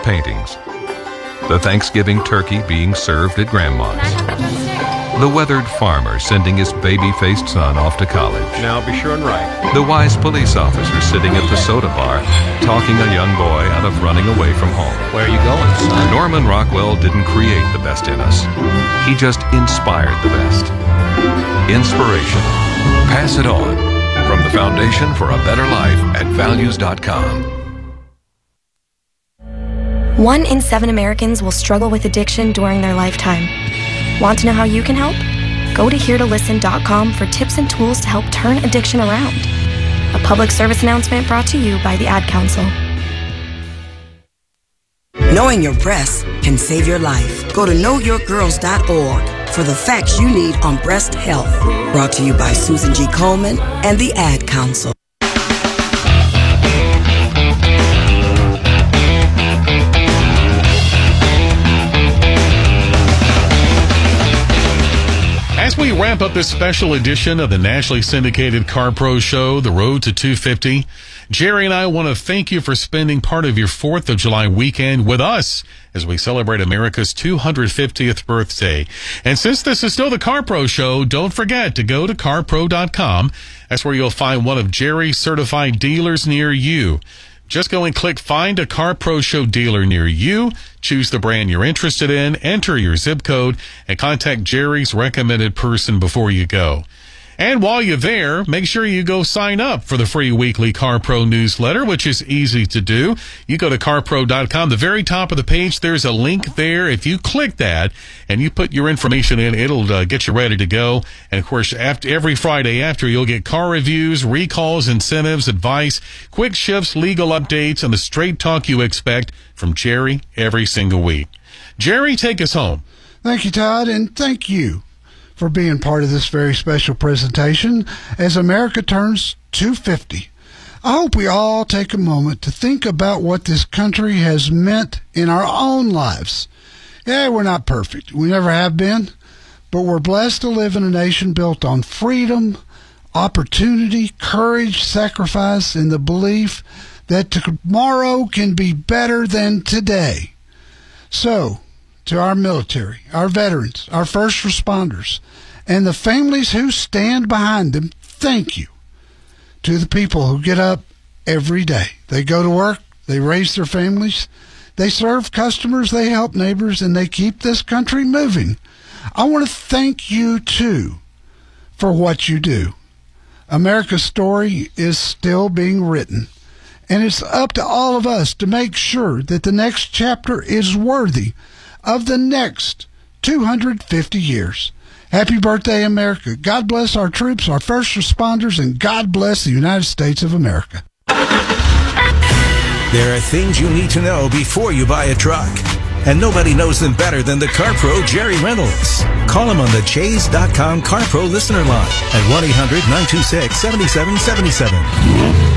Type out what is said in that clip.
paintings. The Thanksgiving turkey being served at Grandma's. The weathered farmer sending his baby-faced son off to college. Now be sure and write. The wise police officer sitting at the soda bar, talking a young boy out of running away from home. Where are you going, son? Norman Rockwell didn't create the best in us. He just inspired the best. Inspiration. Pass it on. From the Foundation for a Better Life at values.com. 1 in 7 Americans will struggle with addiction during their lifetime. Want to know how you can help? Go to heretolisten.com for tips and tools to help turn addiction around. A public service announcement brought to you by the Ad Council. Knowing your breasts can save your life. Go to knowyourgirls.org for the facts you need on breast health. Brought to you by Susan G. Komen and the Ad Council. As we wrap up this special edition of the nationally syndicated Car Pro Show, The Road to 250, Jerry and I want to thank you for spending part of your 4th of July weekend with us as we celebrate America's 250th birthday. And since this is still the Car Pro Show, don't forget to go to carpro.com. That's where you'll find one of Jerry's certified dealers near you. Just go and click Find a Car Pro Show dealer near you, choose the brand you're interested in, enter your zip code, and contact Jerry's recommended person before you go. And while you're there, make sure you go sign up for the free weekly Car Pro newsletter, which is easy to do. You go to carpro.com. The very top of the page, there's a link there. If you click that and you put your information in, it'll get you ready to go. And, of course, every Friday after, you'll get car reviews, recalls, incentives, advice, quick shifts, legal updates, and the straight talk you expect from Jerry every single week. Jerry, take us home. Thank you, Todd, and thank you for being part of this very special presentation as America turns 250. I hope we all take a moment to think about what this country has meant in our own lives. Yeah, we're not perfect. We never have been, but we're blessed to live in a nation built on freedom, opportunity, courage, sacrifice, and the belief that tomorrow can be better than today. So, to our military, our veterans, our first responders, and the families who stand behind them, thank you. To the people who get up every day. They go to work, they raise their families, they serve customers, they help neighbors, and they keep this country moving. I want to thank you, too, for what you do. America's story is still being written, and it's up to all of us to make sure that the next chapter is worthy of the next 250 years. Happy birthday, America. God bless our troops, our first responders, and God bless the United States of America. There are things you need to know before you buy a truck. And nobody knows them better than the Car Pro Jerry Reynolds. Call him on the Chase.com Car Pro listener line at 1-800-926-7777.